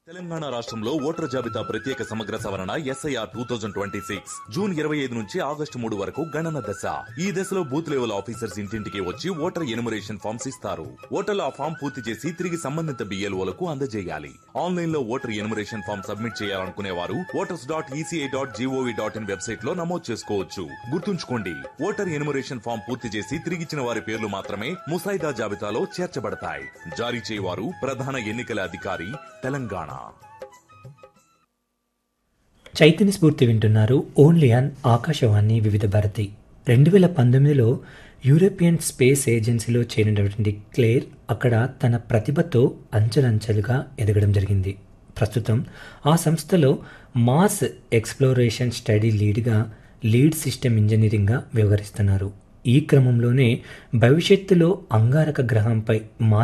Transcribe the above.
తెలంగాణ రాష్ట్రంలో ఓటర్ జాబితా ప్రత్యేక సమగ్ర సవరణ ఎస్ఐఆర్ 2026 జూన్ 25 నుంచి ఆగస్టు 3 వరకు గణన దశ. ఈ దశలో బూత్ లెవెల్ ఆఫీసర్స్ ఇంటింటికి వచ్చి ఓటర్ ఎనుమరేషన్ ఫామ్స్ ఇస్తారు. ఓటర్లు ఆ ఫామ్ పూర్తి చేసి తిరిగి సంబంధిత బిఎల్ఓలకు అందజేయాలి. ఆన్లైన్ లో ఓటర్ ఎనుమరేషన్ ఫామ్ సబ్మిట్ చేయాలనుకునే వారు voters.eci.gov.in వెబ్సైట్ లో నమోదు చేసుకోవచ్చు. గుర్తుంచుకోండి, ఓటర్ ఎనుమరేషన్ ఫామ్ పూర్తి చేసి తిరిగిచ్చిన వారి పేర్లు మాత్రమే ముసాయిదా జాబితాలో చేర్చబడతాయి. జారీ చేయవారు ప్రధాన ఎన్నికల అధికారి, తెలంగాణ. చైతన్య స్ఫూర్తి వింటున్నారు. ఓన్లీ ఆన్ ఆకాశవాణి వివిధ భారతి. 2019లో యూరోపియన్ స్పేస్ ఏజెన్సీలో చేరినటువంటి క్లేర్ అక్కడ తన ప్రతిభతో అంచెలంచెలుగా ఎదగడం జరిగింది. ప్రస్తుతం ఆ సంస్థలో mass exploration study lead system ఇంజనీరింగ్గా వ్యవహరిస్తున్నారు. ఈ క్రమంలోనే భవిష్యత్తులో అంగారక గ్రహంపై